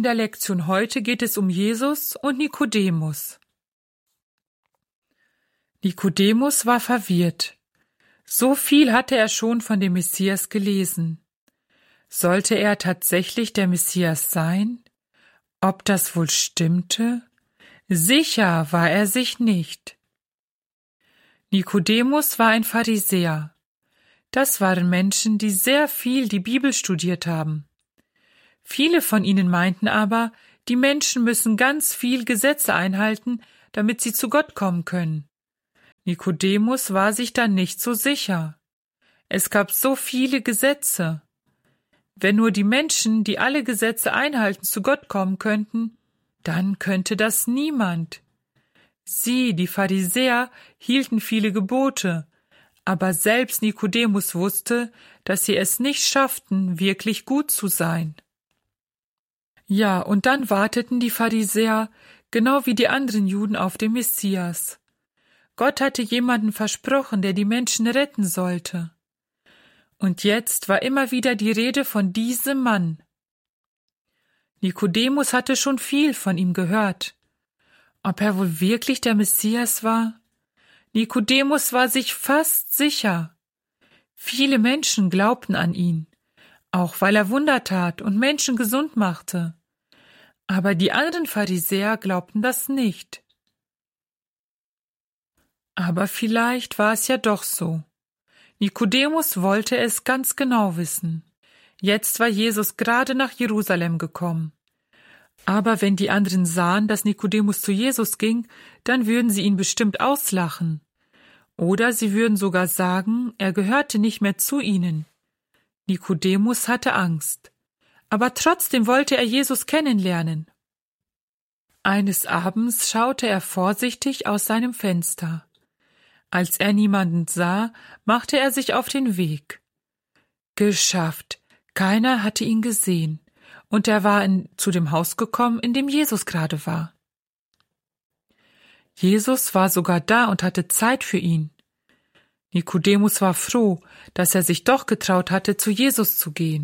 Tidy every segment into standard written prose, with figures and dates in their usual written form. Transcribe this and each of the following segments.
In der Lektion heute geht es um Jesus und Nikodemus. Nikodemus war verwirrt. So viel hatte er schon von dem Messias gelesen. Sollte er tatsächlich der Messias sein? Ob das wohl stimmte? Sicher war er sich nicht. Nikodemus war ein Pharisäer. Das waren Menschen, die sehr viel die Bibel studiert haben. Viele von ihnen meinten aber, die Menschen müssen ganz viel Gesetze einhalten, damit sie zu Gott kommen können. Nikodemus war sich da nicht so sicher. Es gab so viele Gesetze. Wenn nur die Menschen, die alle Gesetze einhalten, zu Gott kommen könnten, dann könnte das niemand. Sie, die Pharisäer, hielten viele Gebote, aber selbst Nikodemus wusste, dass sie es nicht schafften, wirklich gut zu sein. Ja, und dann warteten die Pharisäer, genau wie die anderen Juden, auf den Messias. Gott hatte jemanden versprochen, der die Menschen retten sollte. Und jetzt war immer wieder die Rede von diesem Mann. Nikodemus hatte schon viel von ihm gehört. Ob er wohl wirklich der Messias war? Nikodemus war sich fast sicher. Viele Menschen glaubten an ihn, auch weil er Wunder tat und Menschen gesund machte. Aber die anderen Pharisäer glaubten das nicht. Aber vielleicht war es ja doch so. Nikodemus wollte es ganz genau wissen. Jetzt war Jesus gerade nach Jerusalem gekommen. Aber wenn die anderen sahen, dass Nikodemus zu Jesus ging, dann würden sie ihn bestimmt auslachen. Oder sie würden sogar sagen, er gehörte nicht mehr zu ihnen. Nikodemus hatte Angst. Aber trotzdem wollte er Jesus kennenlernen. Eines Abends schaute er vorsichtig aus seinem Fenster. Als er niemanden sah, machte er sich auf den Weg. Geschafft, keiner hatte ihn gesehen, und er war zu dem Haus gekommen, in dem Jesus gerade war. Jesus war sogar da und hatte Zeit für ihn. Nikodemus war froh, dass er sich doch getraut hatte, zu Jesus zu gehen.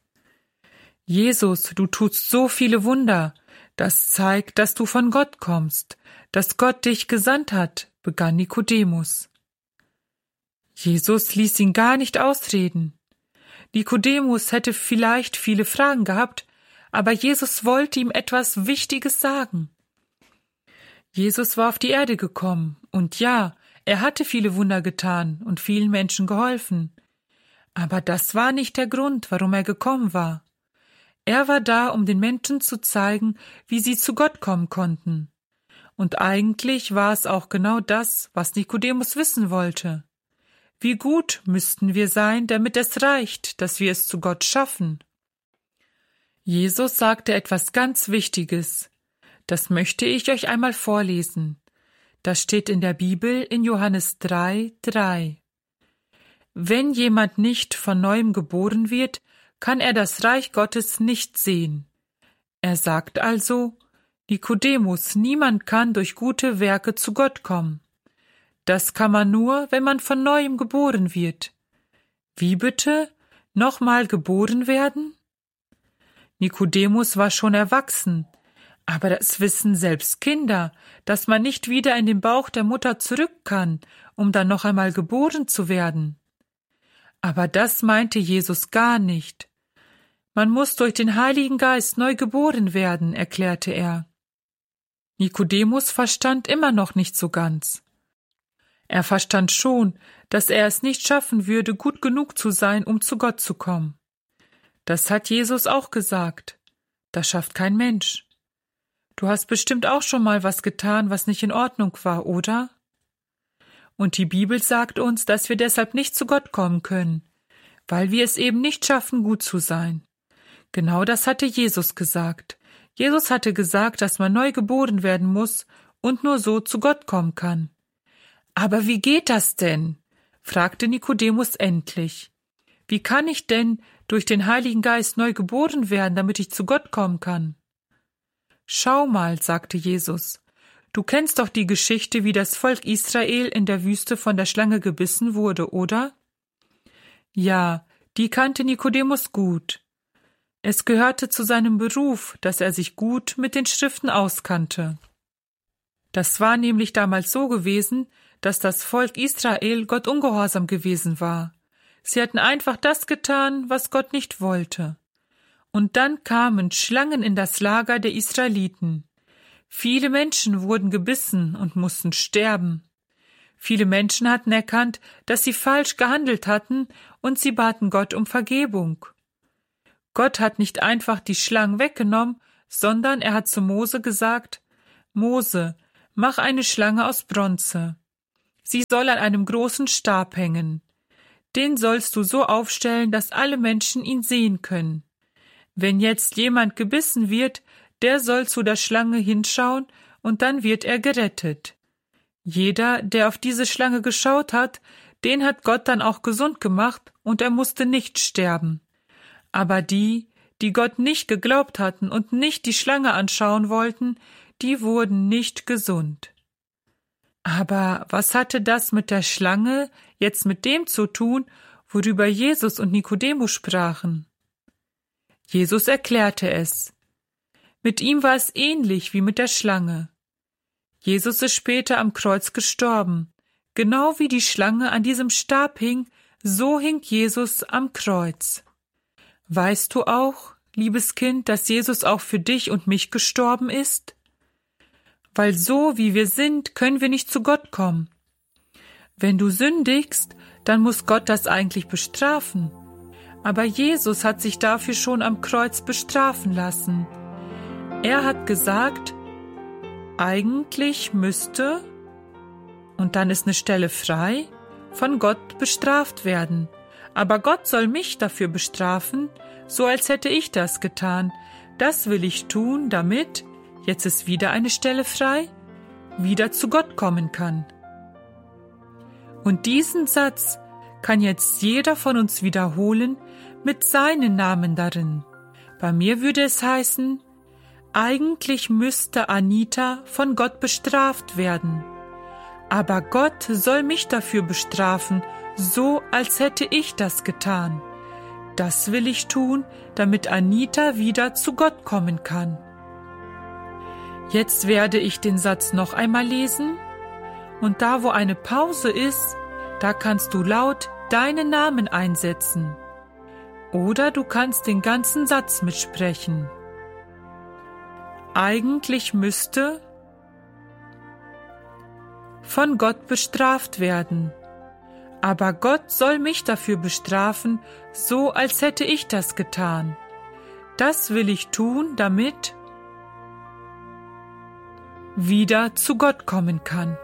Jesus, du tust so viele Wunder, das zeigt, dass du von Gott kommst, dass Gott dich gesandt hat, begann Nikodemus. Jesus ließ ihn gar nicht ausreden. Nikodemus hätte vielleicht viele Fragen gehabt, aber Jesus wollte ihm etwas Wichtiges sagen. Jesus war auf die Erde gekommen, und ja, er hatte viele Wunder getan und vielen Menschen geholfen. Aber das war nicht der Grund, warum er gekommen war. Er war da, um den Menschen zu zeigen, wie sie zu Gott kommen konnten. Und eigentlich war es auch genau das, was Nikodemus wissen wollte. Wie gut müssten wir sein, damit es reicht, dass wir es zu Gott schaffen? Jesus sagte etwas ganz Wichtiges. Das möchte ich euch einmal vorlesen. Das steht in der Bibel in Johannes 3,3. Wenn jemand nicht von neuem geboren wird, kann er das Reich Gottes nicht sehen. Er sagt also, Nikodemus, niemand kann durch gute Werke zu Gott kommen. Das kann man nur, wenn man von neuem geboren wird. Wie bitte? Nochmal geboren werden? Nikodemus war schon erwachsen, aber das wissen selbst Kinder, dass man nicht wieder in den Bauch der Mutter zurück kann, um dann noch einmal geboren zu werden. Aber das meinte Jesus gar nicht. Man muss durch den Heiligen Geist neu geboren werden, erklärte er. Nikodemus verstand immer noch nicht so ganz. Er verstand schon, dass er es nicht schaffen würde, gut genug zu sein, um zu Gott zu kommen. Das hat Jesus auch gesagt. Das schafft kein Mensch. Du hast bestimmt auch schon mal was getan, was nicht in Ordnung war, oder? Und die Bibel sagt uns, dass wir deshalb nicht zu Gott kommen können, weil wir es eben nicht schaffen, gut zu sein. Genau das hatte Jesus gesagt. Jesus hatte gesagt, dass man neu geboren werden muss und nur so zu Gott kommen kann. Aber wie geht das denn? Fragte Nikodemus endlich. Wie kann ich denn durch den Heiligen Geist neu geboren werden, damit ich zu Gott kommen kann? Schau mal, sagte Jesus, du kennst doch die Geschichte, wie das Volk Israel in der Wüste von der Schlange gebissen wurde, oder? Ja, die kannte Nikodemus gut. Es gehörte zu seinem Beruf, dass er sich gut mit den Schriften auskannte. Das war nämlich damals so gewesen, dass das Volk Israel Gott ungehorsam gewesen war. Sie hatten einfach das getan, was Gott nicht wollte. Und dann kamen Schlangen in das Lager der Israeliten. Viele Menschen wurden gebissen und mussten sterben. Viele Menschen hatten erkannt, dass sie falsch gehandelt hatten, und sie baten Gott um Vergebung. Gott hat nicht einfach die Schlangen weggenommen, sondern er hat zu Mose gesagt: Mose, mach eine Schlange aus Bronze. Sie soll an einem großen Stab hängen. Den sollst du so aufstellen, dass alle Menschen ihn sehen können. Wenn jetzt jemand gebissen wird, der soll zu der Schlange hinschauen, und dann wird er gerettet. Jeder, der auf diese Schlange geschaut hat, den hat Gott dann auch gesund gemacht, und er musste nicht sterben. Aber die, die Gott nicht geglaubt hatten und nicht die Schlange anschauen wollten, die wurden nicht gesund. Aber was hatte das mit der Schlange jetzt mit dem zu tun, worüber Jesus und Nikodemus sprachen? Jesus erklärte es. Mit ihm war es ähnlich wie mit der Schlange. Jesus ist später am Kreuz gestorben. Genau wie die Schlange an diesem Stab hing, so hing Jesus am Kreuz. Weißt du auch, liebes Kind, dass Jesus auch für dich und mich gestorben ist? Weil so wie wir sind, können wir nicht zu Gott kommen. Wenn du sündigst, dann muss Gott das eigentlich bestrafen. Aber Jesus hat sich dafür schon am Kreuz bestrafen lassen. Er hat gesagt, eigentlich müsste, und dann ist eine Stelle frei, von Gott bestraft werden. Aber Gott soll mich dafür bestrafen, so als hätte ich das getan. Das will ich tun, damit, jetzt ist wieder eine Stelle frei, wieder zu Gott kommen kann. Und diesen Satz kann jetzt jeder von uns wiederholen mit seinem Namen darin. Bei mir würde es heißen, eigentlich müsste Anita von Gott bestraft werden. Aber Gott soll mich dafür bestrafen, so als hätte ich das getan. Das will ich tun, damit Anita wieder zu Gott kommen kann. Jetzt werde ich den Satz noch einmal lesen, und da, wo eine Pause ist, da kannst du laut deinen Namen einsetzen. Oder du kannst den ganzen Satz mitsprechen. Eigentlich müsste von Gott bestraft werden. Aber Gott soll mich dafür bestrafen, so als hätte ich das getan. Das will ich tun, damit wieder zu Gott kommen kann.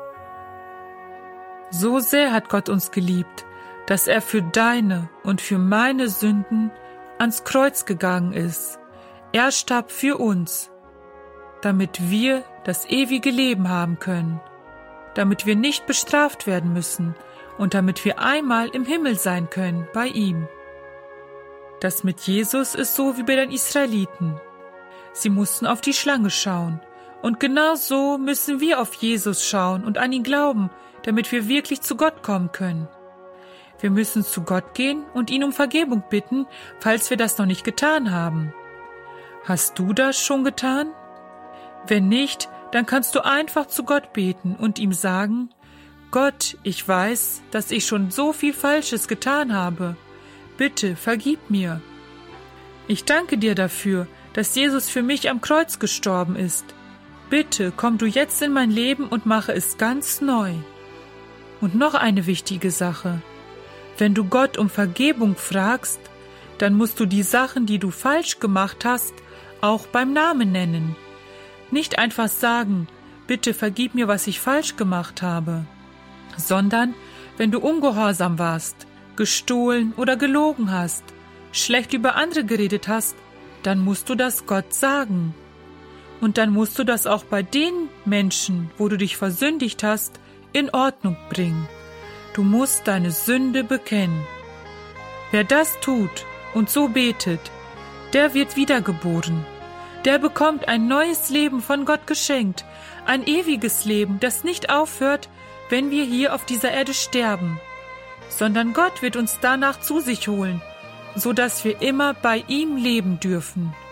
So sehr hat Gott uns geliebt, dass er für deine und für meine Sünden ans Kreuz gegangen ist. Er starb für uns, damit wir das ewige Leben haben können, damit wir nicht bestraft werden müssen und damit wir einmal im Himmel sein können bei ihm. Das mit Jesus ist so wie bei den Israeliten. Sie mussten auf die Schlange schauen, und genau so müssen wir auf Jesus schauen und an ihn glauben, damit wir wirklich zu Gott kommen können. Wir müssen zu Gott gehen und ihn um Vergebung bitten, falls wir das noch nicht getan haben. Hast du das schon getan? Wenn nicht, dann kannst du einfach zu Gott beten und ihm sagen: Gott, ich weiß, dass ich schon so viel Falsches getan habe. Bitte, vergib mir. Ich danke dir dafür, dass Jesus für mich am Kreuz gestorben ist. Bitte, komm du jetzt in mein Leben und mache es ganz neu. Und noch eine wichtige Sache. Wenn du Gott um Vergebung fragst, dann musst du die Sachen, die du falsch gemacht hast, auch beim Namen nennen. Nicht einfach sagen, bitte vergib mir, was ich falsch gemacht habe, sondern wenn du ungehorsam warst, gestohlen oder gelogen hast, schlecht über andere geredet hast, dann musst du das Gott sagen. Und dann musst du das auch bei den Menschen, wo du dich versündigt hast, in Ordnung bringen. Du musst deine Sünde bekennen. Wer das tut und so betet, der wird wiedergeboren. Der bekommt ein neues Leben von Gott geschenkt, ein ewiges Leben, das nicht aufhört, wenn wir hier auf dieser Erde sterben, sondern Gott wird uns danach zu sich holen so dass wir immer bei ihm leben dürfen.